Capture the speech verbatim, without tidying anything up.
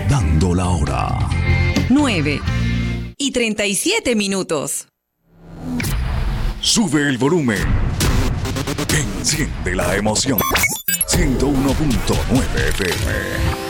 Dando la hora. nueve y treinta y siete minutos. Sube el volumen. Enciende la emoción. ciento uno punto nueve F M.